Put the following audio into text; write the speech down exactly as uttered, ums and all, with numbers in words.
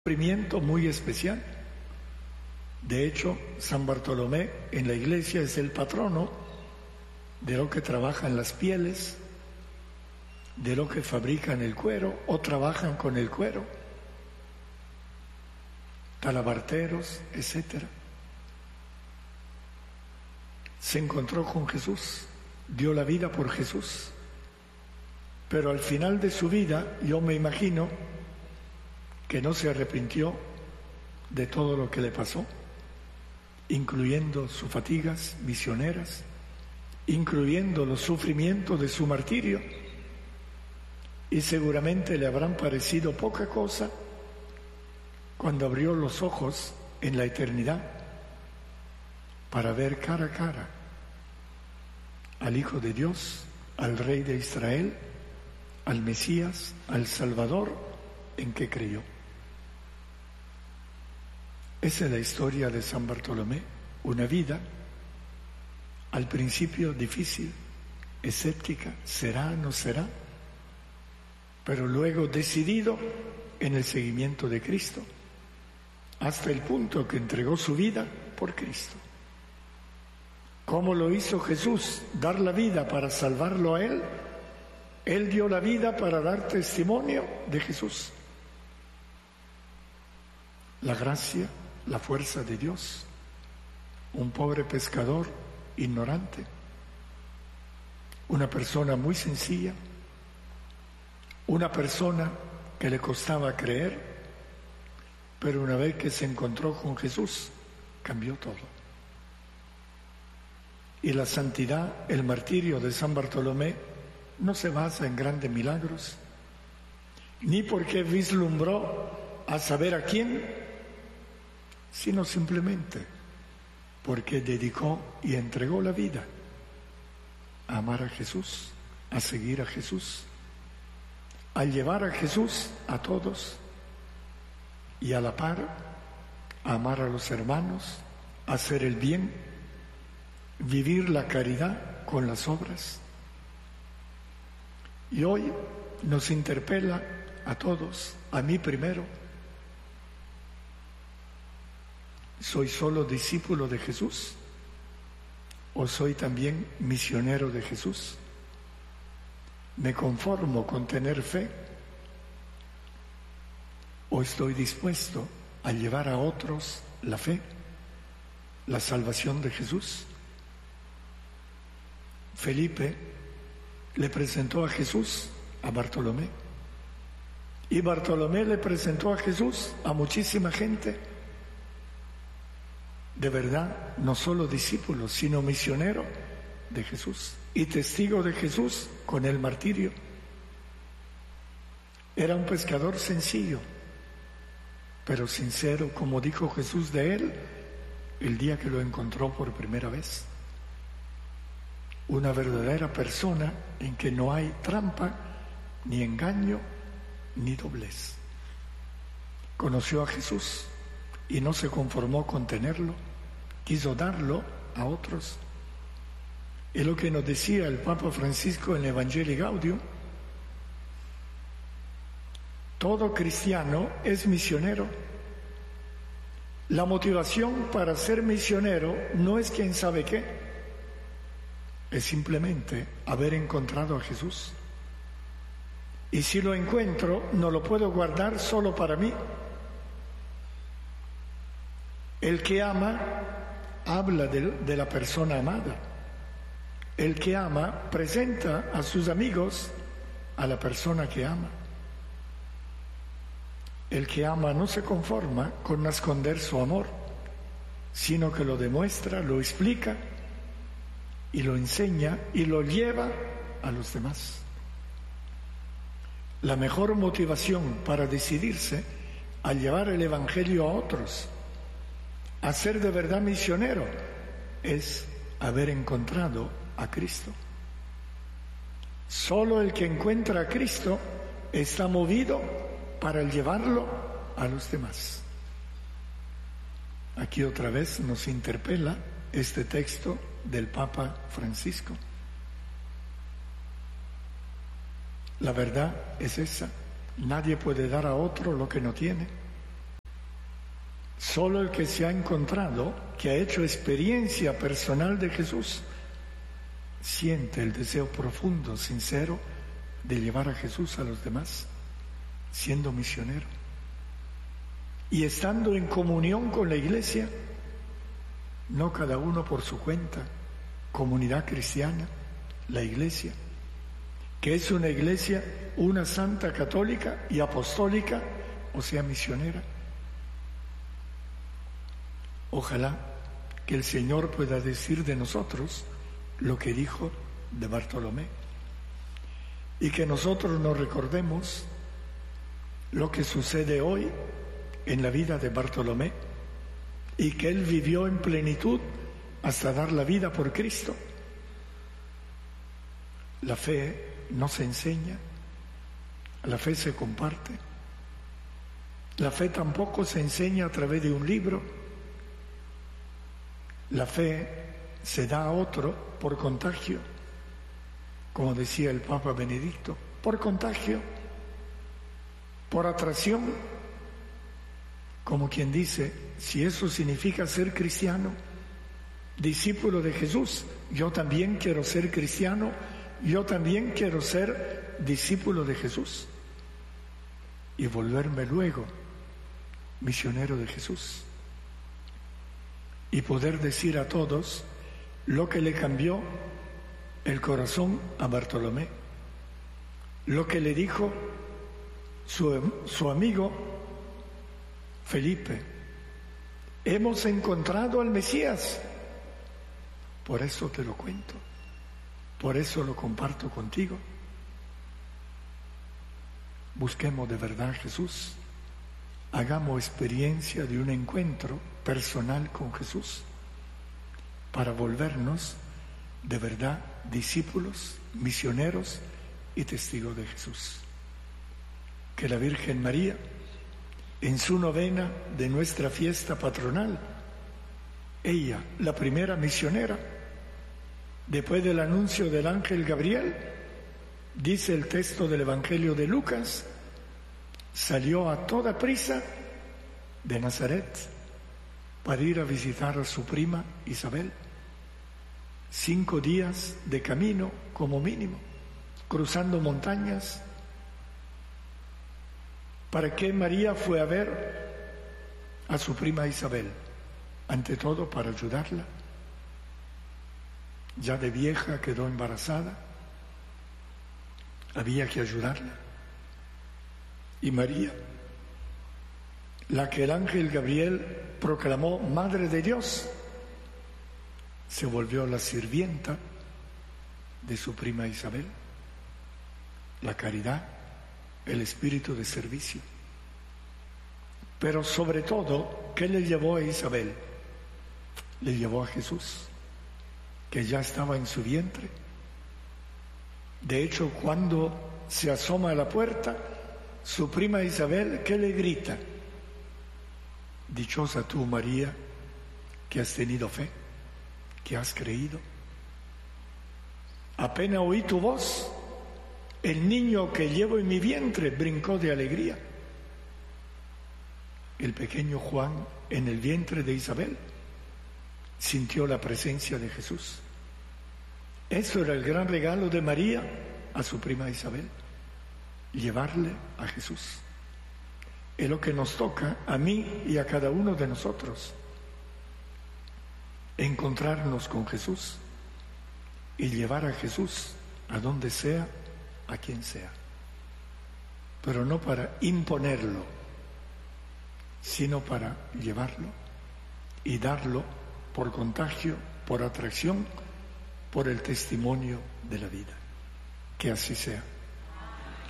sufrimiento muy especial. De hecho, San Bartolomé en la iglesia es el patrono de lo que trabajan las pieles, de lo que fabrican el cuero o trabajan con el cuero, talabarteros, etcétera. Se encontró con Jesús, dio la vida por Jesús, pero al final de su vida yo me imagino que no se arrepintió de todo lo que le pasó, incluyendo sus fatigas misioneras, incluyendo los sufrimientos de su martirio, y seguramente le habrán parecido poca cosa cuando abrió los ojos en la eternidad para ver cara a cara al Hijo de Dios, al Rey de Israel, al Mesías, al Salvador en que creyó. Esa es la historia de San Bartolomé, una vida al principio difícil, escéptica, será, no será, pero luego decidido en el seguimiento de Cristo, hasta el punto que entregó su vida por Cristo. ¿Cómo lo hizo Jesús? Dar la vida para salvarlo a Él. Él dio la vida para dar testimonio de Jesús. La gracia, la fuerza de Dios. Un pobre pescador ignorante, una persona muy sencilla, una persona que le costaba creer, pero una vez que se encontró con Jesús, cambió todo. Y la santidad, el martirio de San Bartolomé, no se basa en grandes milagros, ni porque vislumbró a saber a quién, sino simplemente porque dedicó y entregó la vida a amar a Jesús, a seguir a Jesús, a llevar a Jesús a todos y a la par a amar a los hermanos, a hacer el bien, vivir la caridad con las obras. Y hoy nos interpela a todos, a mí primero. ¿Soy solo discípulo de Jesús? ¿O soy también misionero de Jesús? ¿Me conformo con tener fe? ¿O estoy dispuesto a llevar a otros la fe, la salvación de Jesús? Felipe le presentó a Jesús a Bartolomé, y Bartolomé le presentó a Jesús a muchísima gente. De verdad, no solo discípulo, sino misionero de Jesús y testigo de Jesús con el martirio. Era un pescador sencillo, pero sincero, como dijo Jesús de él el día que lo encontró por primera vez. Una verdadera persona en que no hay trampa, ni engaño, ni doblez. Conoció a Jesús y no se conformó con tenerlo, quiso darlo a otros. Es lo que nos decía el Papa Francisco en Evangelii Gaudium: todo cristiano es misionero. La motivación para ser misionero no es quién sabe qué, es simplemente haber encontrado a Jesús. Y si lo encuentro, no lo puedo guardar solo para mí. El que ama, habla de, de la persona amada. El que ama, presenta a sus amigos a la persona que ama. El que ama no se conforma con esconder su amor, sino que lo demuestra, lo explica y lo enseña y lo lleva a los demás. La mejor motivación para decidirse a llevar el Evangelio a otros, a ser de verdad misionero, es haber encontrado a Cristo. Solo el que encuentra a Cristo está movido para llevarlo a los demás. Aquí otra vez nos interpela este texto del Papa Francisco. La verdad es esa: nadie puede dar a otro lo que no tiene. Solo el que se ha encontrado, que ha hecho experiencia personal de Jesús, siente el deseo profundo, sincero, de llevar a Jesús a los demás, siendo misionero. Y estando en comunión con la Iglesia, no cada uno por su cuenta, comunidad cristiana, la Iglesia, que es una Iglesia, una santa católica y apostólica, o sea, misionera. Ojalá que el Señor pueda decir de nosotros lo que dijo de Bartolomé, y que nosotros nos recordemos lo que sucede hoy en la vida de Bartolomé, y que él vivió en plenitud hasta dar la vida por Cristo. La fe no se enseña, la fe se comparte. La fe tampoco se enseña a través de un libro. La fe se da a otro por contagio, como decía el Papa Benedicto, por contagio, por atracción, como quien dice, si eso significa ser cristiano, discípulo de Jesús, yo también quiero ser cristiano, yo también quiero ser discípulo de Jesús y volverme luego misionero de Jesús. Y poder decir a todos lo que le cambió el corazón a Bartolomé, lo que le dijo su, su amigo Felipe: hemos encontrado al Mesías. Por eso te lo cuento, por eso lo comparto contigo. Busquemos de verdad a Jesús, hagamos experiencia de un encuentro personal con Jesús para volvernos de verdad discípulos, misioneros y testigos de Jesús. Que la Virgen María, en su novena de nuestra fiesta patronal, ella, la primera misionera, después del anuncio del ángel Gabriel, dice el texto del Evangelio de Lucas, salió a toda prisa de Nazaret para ir a visitar a su prima Isabel. Cinco días de camino como mínimo, cruzando montañas. ¿Para qué María fue a ver a su prima Isabel? Ante todo para ayudarla. Ya de vieja quedó embarazada, había que ayudarla. Y María, la que el ángel Gabriel proclamó Madre de Dios, se volvió la sirvienta de su prima Isabel. La caridad, el espíritu de servicio. Pero sobre todo, ¿qué le llevó a Isabel? Le llevó a Jesús, que ya estaba en su vientre. De hecho, cuando se asoma a la puerta, su prima Isabel, ¿qué le grita? Dichosa tú, María, que has tenido fe, que has creído. Apenas oí tu voz, el niño que llevo en mi vientre brincó de alegría. El pequeño Juan, en el vientre de Isabel, sintió la presencia de Jesús. Eso era el gran regalo de María a su prima Isabel, llevarle a Jesús. Es lo que nos toca a mí y a cada uno de nosotros, encontrarnos con Jesús y llevar a Jesús a donde sea, a quien sea, pero no para imponerlo, sino para llevarlo y darlo por contagio, por atracción, por el testimonio de la vida. Que así sea.